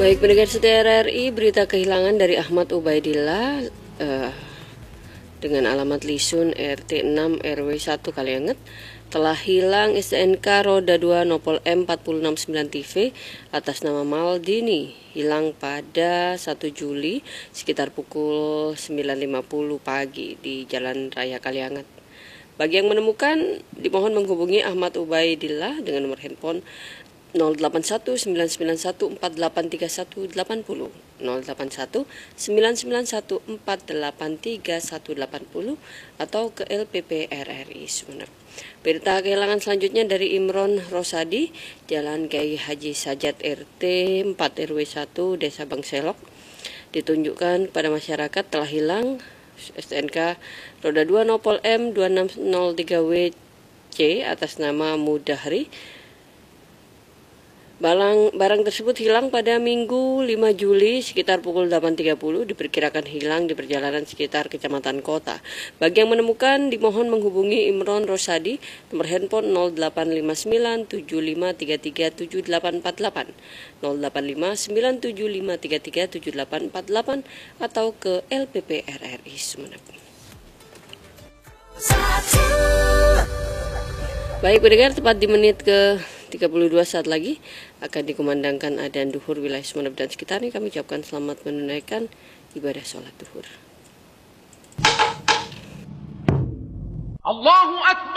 Baik pendengar setia RRI, berita kehilangan dari Ahmad Ubaidillah dengan alamat Lisun RT 6 RW 1 Kalianget telah hilang STNK roda 2 Nopol M469 TV atas nama Maldini, hilang pada 1 Juli sekitar pukul 9.50 pagi di Jalan Raya Kalianget. Bagi yang menemukan, dimohon menghubungi Ahmad Ubaidillah dengan nomor handphone 081 991 483180, 081 991 483180, atau ke LPP RRI Sumeneb. Berita kehilangan selanjutnya dari Imron Rosadi, Jalan Kiai Haji Sajat RT 4 RW 1 Desa Bangselok. Ditunjukkan pada masyarakat telah hilang STNK roda 2 Nopol M2603WC atas nama Mudahri. Barang tersebut hilang pada Minggu 5 Juli sekitar pukul 8.30, diperkirakan hilang di perjalanan sekitar Kecamatan Kota. Bagi yang menemukan, dimohon menghubungi Imron Rosadi, nomor handphone 085975337848, 085975337848, atau ke LPP RRI Sumeneb. Baik pendengar, tepat di menit ke 32 saat lagi akan dikumandangkan adzan duhur wilayah Sumeneb dan sekitarnya. Kami ucapkan selamat menunaikan ibadah sholat duhur. Allahu Akbar.